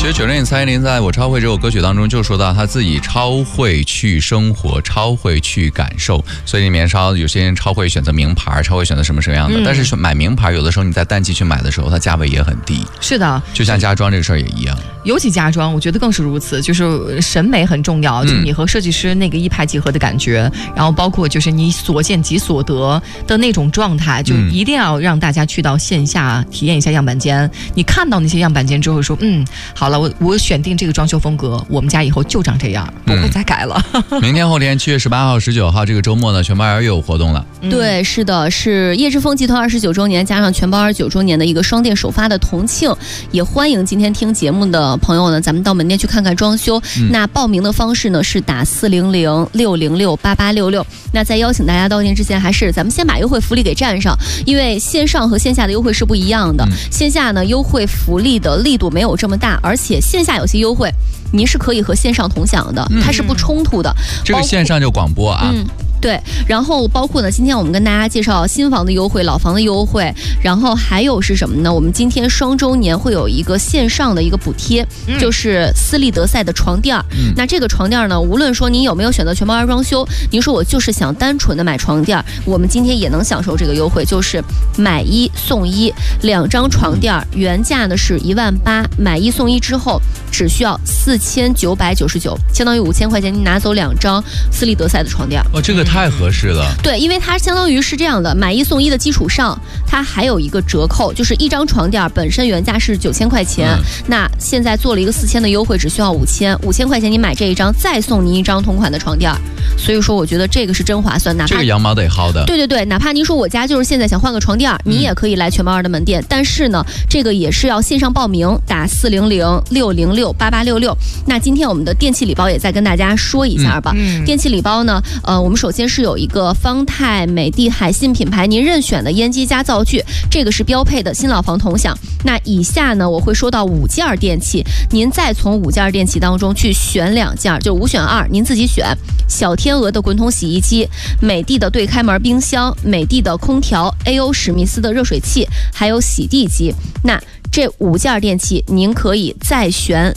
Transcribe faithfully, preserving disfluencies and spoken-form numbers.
得九零年蔡依林在我超会这首歌曲当中就说到她自己超会去生活，超会去感受，所以里面超有些人超会选择名牌，超会选择什么什么样的、嗯、但是买名牌有的时候你在淡季去买的时候它价位也很低。 是的， 就像家装这个事儿也一样， 尤其家装我觉得更是如此，就是审美很重要，就是你和设计师那个一拍即合的感觉、嗯、然后包括就是你所见即所得的那种状态，就一定要让大家去到线下体验一下样板间，你看到那些样板间之后说嗯好了，我我选定这个装修风格，我们家以后就长这样，不会再改了、 嗯、明天后天七月十八号十九号这个周末呢，全包儿又有活动了、 嗯、对，是的，是叶之峰集团二十九周年加上全包儿九周年的一个双店首发的同庆，也欢迎今天听节目的朋友呢，咱们到门店去看看装修、嗯、那报名的方式呢是打四零零六零六八八六六，那在邀请大家到店之前，还是咱们先把优惠福利给占上，因为线上和线下的优惠是不一样的、嗯、线下呢优惠福利的力度没有这么大，而且线下有些优惠您是可以和线上同享的、嗯、它是不冲突的， 这个线上就广播啊， 嗯对，然后包括呢，今天我们跟大家介绍新房的优惠、老房的优惠，然后还有是什么呢？我们今天双周年会有一个线上的一个补贴，嗯、就是斯利德赛的床垫、嗯。那这个床垫呢，无论说您有没有选择全包儿装修，您说我就是想单纯的买床垫，我们今天也能享受这个优惠，就是买一送一，两张床垫原价呢是一万八，买一送一之后只需要四千九百九十九，相当于五千块钱，您拿走两张斯利德赛的床垫。 哦，这个太合适了。 对，因为它相当于是这样的，买一送一的基础上，它还有一个折扣，就是一张床垫本身原价是九千块钱、嗯，那现在做了一个四千的优惠，只需要五千，五千块钱你买这一张，再送您一张同款的床垫。所以说，我觉得这个是真划算。哪怕这个羊毛得薅的。 对对对，哪怕您说我家就是现在想换个床垫，你也可以来全包儿的门店、嗯，但是呢，这个也是要线上报名，打四零零六零六八八六六。那今天我们的电器礼包也再跟大家说一下吧。嗯、电器礼包呢，呃，我们首先是有一个方太、美的、海信品牌您任选的烟机加灶具，这个是标配的，新老房同享。那以下呢，我会说到五件电器，您再从五件电器当中去选两件，就五选二，您自己选。小天鹅的滚筒洗衣机，美的的对开门冰箱，美的的空调 ，A O 史密斯的热水器，还有洗地机。那这五件电器，您可以再选